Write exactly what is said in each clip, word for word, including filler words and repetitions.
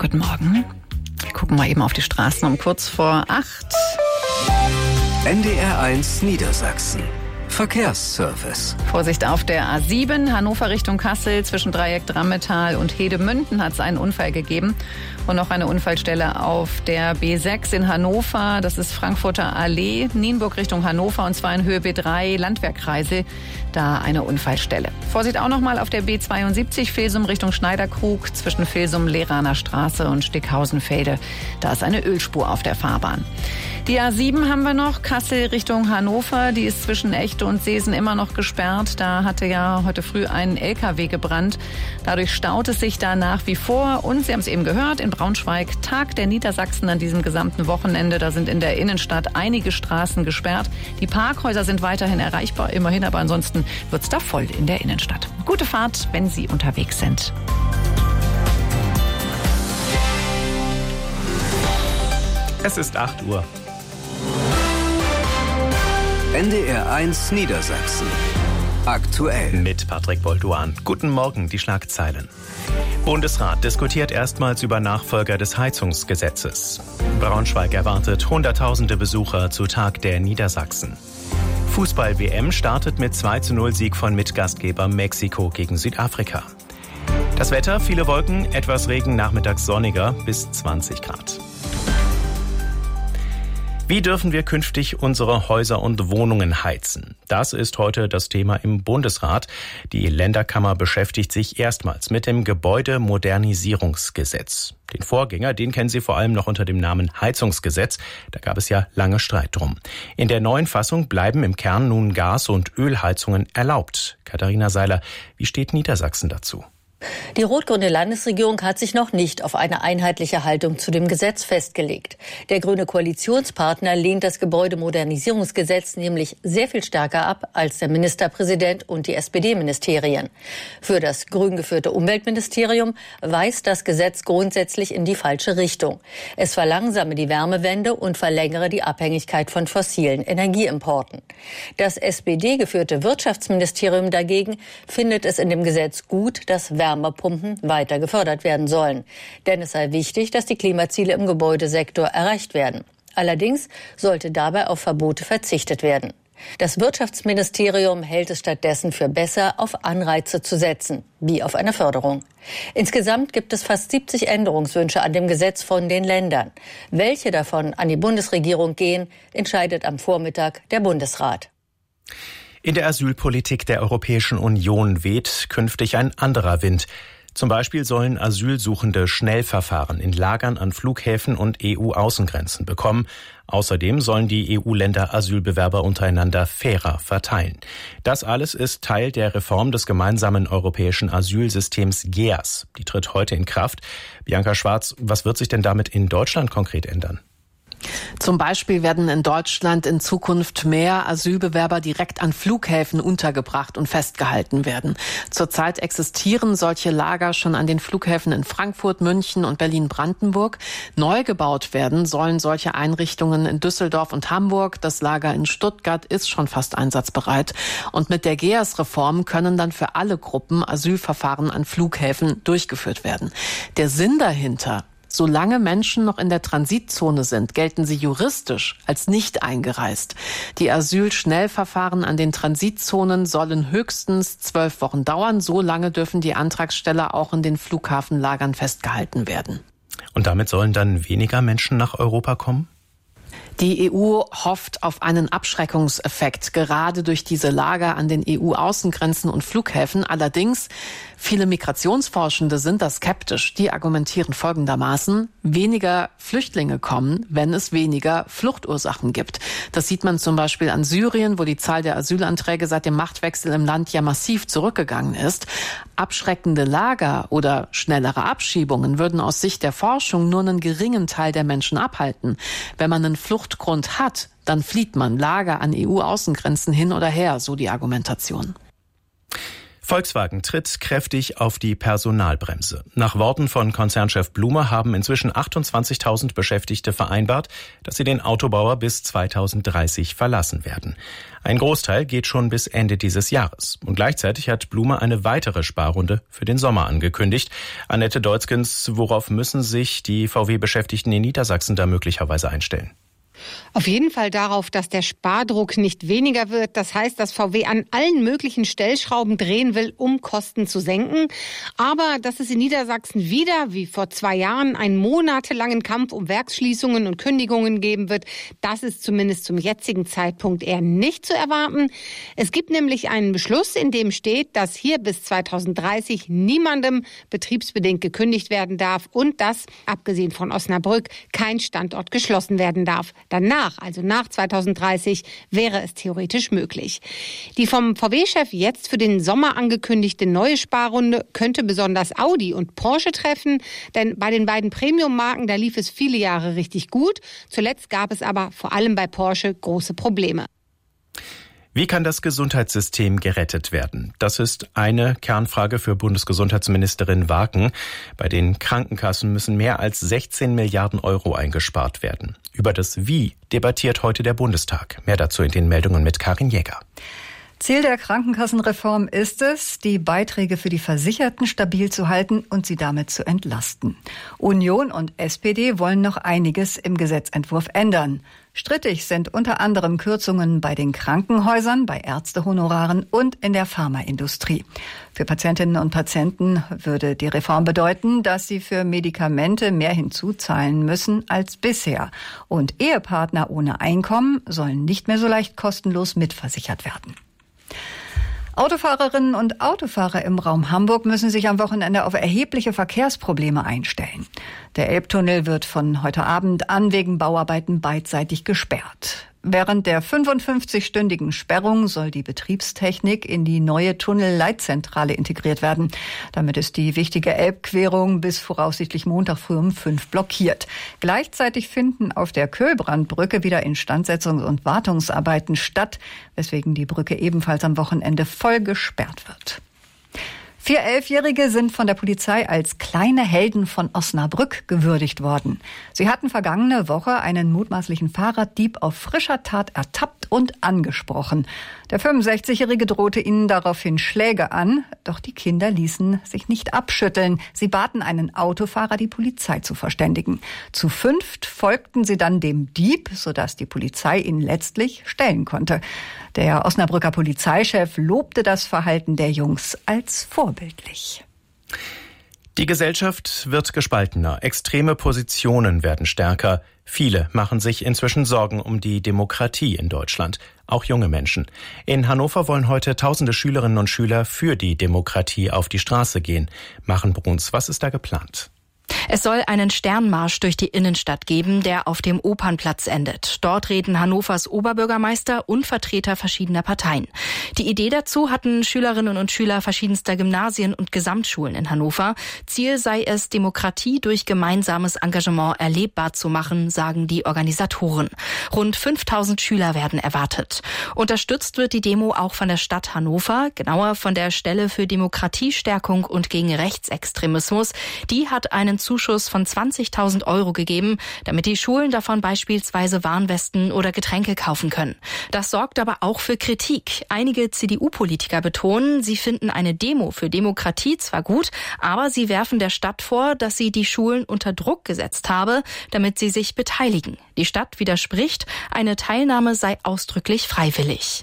Guten Morgen. Wir gucken mal eben auf die Straßen um kurz vor acht. N D R eins Niedersachsen. Verkehrsservice. Vorsicht auf der A sieben, Hannover Richtung Kassel. Zwischen Dreieck Drammetal und Hedemünden hat es einen Unfall gegeben. Und noch eine Unfallstelle auf der B sechs in Hannover. Das ist Frankfurter Allee, Nienburg Richtung Hannover. Und zwar in Höhe B drei, Landwehrkreise. Da eine Unfallstelle. Vorsicht auch noch mal auf der B zweiundsiebzig, Vilsum Richtung Schneiderkrug. Zwischen Vilsum, Lehraner Straße und Stickhausenfelde. Da ist eine Ölspur auf der Fahrbahn. Die A sieben haben wir noch, Kassel Richtung Hannover. Die ist zwischen Echte und Seesen immer noch gesperrt. Da hatte ja heute früh ein L K W gebrannt. Dadurch staut es sich da nach wie vor. Und Sie haben es eben gehört, in Braunschweig Tag der Niedersachsen an diesem gesamten Wochenende. Da sind in der Innenstadt einige Straßen gesperrt. Die Parkhäuser sind weiterhin erreichbar, immerhin, aber ansonsten wird es da voll in der Innenstadt. Gute Fahrt, wenn Sie unterwegs sind. Es ist acht Uhr. N D R eins Niedersachsen. Aktuell. Mit Patrick Bolduan. Guten Morgen, die Schlagzeilen. Bundesrat diskutiert erstmals über Nachfolger des Heizungsgesetzes. Braunschweig erwartet hunderttausende Besucher zu Tag der Niedersachsen. Fußball-W M startet mit zwei zu null Sieg von Mitgastgeber Mexiko gegen Südafrika. Das Wetter, viele Wolken, etwas Regen, nachmittags sonniger bis zwanzig Grad. Wie dürfen wir künftig unsere Häuser und Wohnungen heizen? Das ist heute das Thema im Bundesrat. Die Länderkammer beschäftigt sich erstmals mit dem Gebäudemodernisierungsgesetz. Den Vorgänger, den kennen Sie vor allem noch unter dem Namen Heizungsgesetz. Da gab es ja lange Streit drum. In der neuen Fassung bleiben im Kern nun Gas- und Ölheizungen erlaubt. Katharina Seiler, wie steht Niedersachsen dazu? Die rot-grüne Landesregierung hat sich noch nicht auf eine einheitliche Haltung zu dem Gesetz festgelegt. Der grüne Koalitionspartner lehnt das Gebäudemodernisierungsgesetz nämlich sehr viel stärker ab als der Ministerpräsident und die S P D-Ministerien. Für das grün geführte Umweltministerium weist das Gesetz grundsätzlich in die falsche Richtung. Es verlangsame die Wärmewende und verlängere die Abhängigkeit von fossilen Energieimporten. Das S P D-geführte Wirtschaftsministerium dagegen findet es in dem Gesetz gut, dass Wärmepumpen weiter gefördert werden sollen. Denn es sei wichtig, dass die Klimaziele im Gebäudesektor erreicht werden. Allerdings sollte dabei auf Verbote verzichtet werden. Das Wirtschaftsministerium hält es stattdessen für besser, auf Anreize zu setzen, wie auf eine Förderung. Insgesamt gibt es fast siebzig Änderungswünsche an dem Gesetz von den Ländern. Welche davon an die Bundesregierung gehen, entscheidet am Vormittag der Bundesrat. In der Asylpolitik der Europäischen Union weht künftig ein anderer Wind. Zum Beispiel sollen Asylsuchende Schnellverfahren in Lagern an Flughäfen und E U-Außengrenzen bekommen. Außerdem sollen die E U-Länder Asylbewerber untereinander fairer verteilen. Das alles ist Teil der Reform des gemeinsamen europäischen Asylsystems G E A S. Die tritt heute in Kraft. Bianca Schwarz, was wird sich denn damit in Deutschland konkret ändern? Zum Beispiel werden in Deutschland in Zukunft mehr Asylbewerber direkt an Flughäfen untergebracht und festgehalten werden. Zurzeit existieren solche Lager schon an den Flughäfen in Frankfurt, München und Berlin-Brandenburg. Neu gebaut werden sollen solche Einrichtungen in Düsseldorf und Hamburg. Das Lager in Stuttgart ist schon fast einsatzbereit. Und mit der G E A S-Reform können dann für alle Gruppen Asylverfahren an Flughäfen durchgeführt werden. Der Sinn dahinter: Solange Menschen noch in der Transitzone sind, gelten sie juristisch als nicht eingereist. Die Asylschnellverfahren an den Transitzonen sollen höchstens zwölf Wochen dauern. So lange dürfen die Antragsteller auch in den Flughafenlagern festgehalten werden. Und damit sollen dann weniger Menschen nach Europa kommen? Die E U hofft auf einen Abschreckungseffekt, gerade durch diese Lager an den E U-Außengrenzen und Flughäfen. Allerdings, viele Migrationsforschende sind da skeptisch. Die argumentieren folgendermaßen: Weniger Flüchtlinge kommen, wenn es weniger Fluchtursachen gibt. Das sieht man zum Beispiel an Syrien, wo die Zahl der Asylanträge seit dem Machtwechsel im Land ja massiv zurückgegangen ist. Abschreckende Lager oder schnellere Abschiebungen würden aus Sicht der Forschung nur einen geringen Teil der Menschen abhalten. Wenn man einen Fluchtgrund hat, dann flieht man. Lager an E U-Außengrenzen hin oder her, so die Argumentation. Volkswagen tritt kräftig auf die Personalbremse. Nach Worten von Konzernchef Blume haben inzwischen achtundzwanzigtausend Beschäftigte vereinbart, dass sie den Autobauer bis zweitausenddreißig verlassen werden. Ein Großteil geht schon bis Ende dieses Jahres. Und gleichzeitig hat Blume eine weitere Sparrunde für den Sommer angekündigt. Annette Deutzgens, worauf müssen sich die V W-Beschäftigten in Niedersachsen da möglicherweise einstellen? Auf jeden Fall darauf, dass der Spardruck nicht weniger wird. Das heißt, dass V W an allen möglichen Stellschrauben drehen will, um Kosten zu senken. Aber dass es in Niedersachsen wieder, wie vor zwei Jahren, einen monatelangen Kampf um Werksschließungen und Kündigungen geben wird, das ist zumindest zum jetzigen Zeitpunkt eher nicht zu erwarten. Es gibt nämlich einen Beschluss, in dem steht, dass hier bis zweitausenddreißig niemandem betriebsbedingt gekündigt werden darf und dass, abgesehen von Osnabrück, kein Standort geschlossen werden darf. Danach, also nach zweitausenddreißig, wäre es theoretisch möglich. Die vom V W-Chef jetzt für den Sommer angekündigte neue Sparrunde könnte besonders Audi und Porsche treffen, denn bei den beiden Premium-Marken, da lief es viele Jahre richtig gut. Zuletzt gab es aber vor allem bei Porsche große Probleme. Wie kann das Gesundheitssystem gerettet werden? Das ist eine Kernfrage für Bundesgesundheitsministerin Waken. Bei den Krankenkassen müssen mehr als sechzehn Milliarden Euro eingespart werden. Über das Wie debattiert heute der Bundestag. Mehr dazu in den Meldungen mit Karin Jäger. Ziel der Krankenkassenreform ist es, die Beiträge für die Versicherten stabil zu halten und sie damit zu entlasten. Union und S P D wollen noch einiges im Gesetzentwurf ändern. Strittig sind unter anderem Kürzungen bei den Krankenhäusern, bei Ärztehonoraren und in der Pharmaindustrie. Für Patientinnen und Patienten würde die Reform bedeuten, dass sie für Medikamente mehr hinzuzahlen müssen als bisher. Und Ehepartner ohne Einkommen sollen nicht mehr so leicht kostenlos mitversichert werden. Autofahrerinnen und Autofahrer im Raum Hamburg müssen sich am Wochenende auf erhebliche Verkehrsprobleme einstellen. Der Elbtunnel wird von heute Abend an wegen Bauarbeiten beidseitig gesperrt. Während der fünfundfünfzig-stündigen Sperrung soll die Betriebstechnik in die neue Tunnelleitzentrale integriert werden. Damit ist die wichtige Elbquerung bis voraussichtlich Montag früh um fünf blockiert. Gleichzeitig finden auf der Köhlbrandbrücke wieder Instandsetzungs- und Wartungsarbeiten statt, weswegen die Brücke ebenfalls am Wochenende voll gesperrt wird. Vier Elfjährige sind von der Polizei als kleine Helden von Osnabrück gewürdigt worden. Sie hatten vergangene Woche einen mutmaßlichen Fahrraddieb auf frischer Tat ertappt und angesprochen. Der fünfundsechzigjährige drohte ihnen daraufhin Schläge an, doch die Kinder ließen sich nicht abschütteln. Sie baten einen Autofahrer, die Polizei zu verständigen. Zu fünft folgten sie dann dem Dieb, sodass die Polizei ihn letztlich stellen konnte. Der Osnabrücker Polizeichef lobte das Verhalten der Jungs als vorbildlich. Die Gesellschaft wird gespaltener, extreme Positionen werden stärker. Viele machen sich inzwischen Sorgen um die Demokratie in Deutschland, auch junge Menschen. In Hannover wollen heute tausende Schülerinnen und Schüler für die Demokratie auf die Straße gehen. Maren Bruns, was ist da geplant? Es soll einen Sternmarsch durch die Innenstadt geben, der auf dem Opernplatz endet. Dort reden Hannovers Oberbürgermeister und Vertreter verschiedener Parteien. Die Idee dazu hatten Schülerinnen und Schüler verschiedenster Gymnasien und Gesamtschulen in Hannover. Ziel sei es, Demokratie durch gemeinsames Engagement erlebbar zu machen, sagen die Organisatoren. Rund fünftausend Schüler werden erwartet. Unterstützt wird die Demo auch von der Stadt Hannover, genauer von der Stelle für Demokratiestärkung und gegen Rechtsextremismus. Die hat einen Zuschuss von zwanzigtausend Euro gegeben, damit die Schulen davon beispielsweise Warnwesten oder Getränke kaufen können. Das sorgt aber auch für Kritik. Einige C D U-Politiker betonen, sie finden eine Demo für Demokratie zwar gut, aber sie werfen der Stadt vor, dass sie die Schulen unter Druck gesetzt habe, damit sie sich beteiligen. Die Stadt widerspricht, eine Teilnahme sei ausdrücklich freiwillig.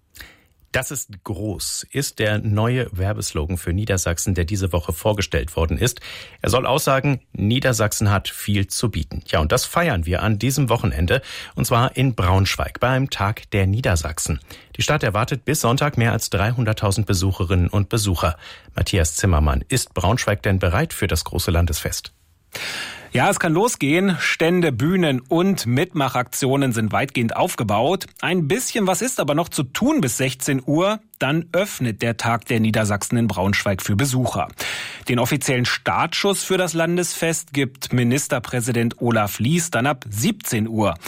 Das ist groß, ist der neue Werbeslogan für Niedersachsen, der diese Woche vorgestellt worden ist. Er soll aussagen, Niedersachsen hat viel zu bieten. Ja, und das feiern wir an diesem Wochenende, und zwar in Braunschweig beim Tag der Niedersachsen. Die Stadt erwartet bis Sonntag mehr als dreihunderttausend Besucherinnen und Besucher. Matthias Zimmermann, ist Braunschweig denn bereit für das große Landesfest? Ja, es kann losgehen. Stände, Bühnen und Mitmachaktionen sind weitgehend aufgebaut. Ein bisschen was ist aber noch zu tun bis sechzehn Uhr. Dann öffnet der Tag der Niedersachsen in Braunschweig für Besucher. Den offiziellen Startschuss für das Landesfest gibt Ministerpräsident Olaf Lies dann ab siebzehn Uhr.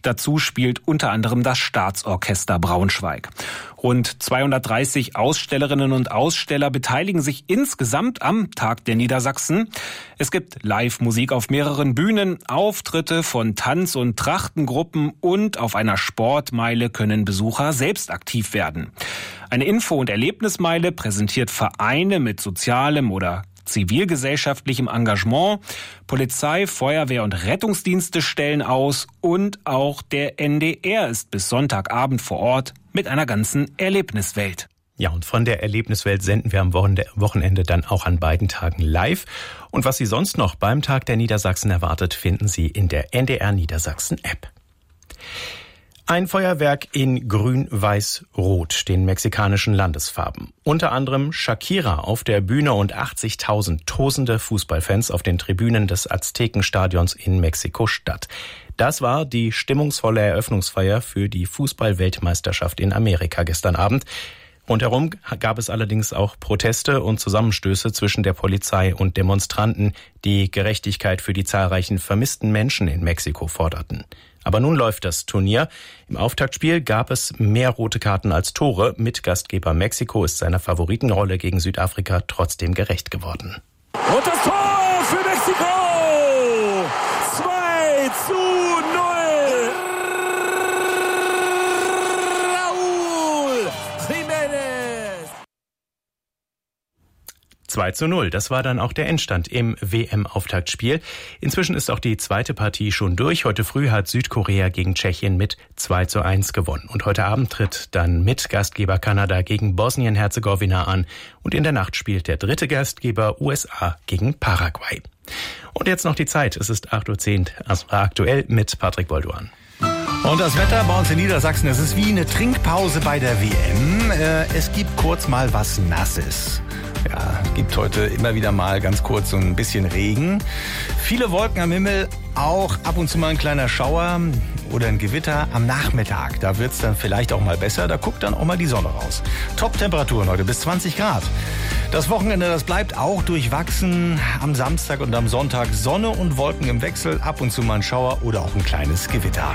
Dazu spielt unter anderem das Staatsorchester Braunschweig. Rund zweihundertdreißig Ausstellerinnen und Aussteller beteiligen sich insgesamt am Tag der Niedersachsen. Es gibt Live-Musik auf mehreren Bühnen, Auftritte von Tanz- und Trachtengruppen und auf einer Sportmeile können Besucher selbst aktiv werden. Eine Info- und Erlebnismeile präsentiert Vereine mit sozialem oder zivilgesellschaftlichem Engagement. Polizei, Feuerwehr und Rettungsdienste stellen aus und auch der N D R ist bis Sonntagabend vor Ort mit einer ganzen Erlebniswelt. Ja, und von der Erlebniswelt senden wir am Wochenende dann auch an beiden Tagen live. Und was Sie sonst noch beim Tag der Niedersachsen erwartet, finden Sie in der N D R Niedersachsen App. Ein Feuerwerk in Grün, Weiß, Rot, den mexikanischen Landesfarben. Unter anderem Shakira auf der Bühne und achtzigtausend tosende Fußballfans auf den Tribünen des Aztekenstadions in Mexiko-Stadt. Das war die stimmungsvolle Eröffnungsfeier für die Fußball-Weltmeisterschaft in Amerika gestern Abend. Rundherum gab es allerdings auch Proteste und Zusammenstöße zwischen der Polizei und Demonstranten, die Gerechtigkeit für die zahlreichen vermissten Menschen in Mexiko forderten. Aber nun läuft das Turnier. Im Auftaktspiel gab es mehr rote Karten als Tore. Mitgastgeber Mexiko ist seiner Favoritenrolle gegen Südafrika trotzdem gerecht geworden. Und das Tor für Mexiko! zwei zu null! Raúl Jiménez! zwei zu null, das war dann auch der Endstand im W M-Auftaktspiel. Inzwischen ist auch die zweite Partie schon durch. Heute früh hat Südkorea gegen Tschechien mit zwei zu eins gewonnen. Und heute Abend tritt dann Mitgastgeber Kanada gegen Bosnien-Herzegowina an. Und in der Nacht spielt der dritte Gastgeber U S A gegen Paraguay. Und jetzt noch die Zeit. Es ist acht Uhr zehn, also aktuell mit Patrick Bolduan. Und das Wetter bei uns in Niedersachsen, es ist wie eine Trinkpause bei der W M. Es gibt kurz mal was Nasses. Ja, es gibt heute immer wieder mal ganz kurz so ein bisschen Regen. Viele Wolken am Himmel, auch ab und zu mal ein kleiner Schauer oder ein Gewitter am Nachmittag. Da wird's dann vielleicht auch mal besser, da guckt dann auch mal die Sonne raus. Top-Temperaturen heute bis zwanzig Grad. Das Wochenende, das bleibt auch durchwachsen. Am Samstag und am Sonntag Sonne und Wolken im Wechsel, ab und zu mal ein Schauer oder auch ein kleines Gewitter.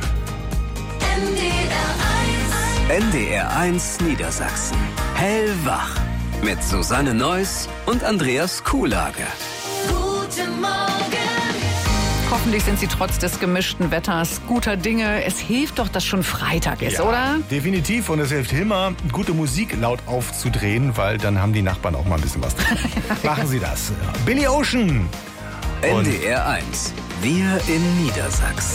N D R eins Niedersachsen. Hellwach. Mit Susanne Neuss und Andreas Kuhlage. Guten Morgen. Hoffentlich sind Sie trotz des gemischten Wetters guter Dinge. Es hilft doch, dass schon Freitag ist, ja, oder? Definitiv. Und es hilft immer, gute Musik laut aufzudrehen, weil dann haben die Nachbarn auch mal ein bisschen was davon. Machen Sie das. Billy Ocean. N D R eins. Wir in Niedersachsen.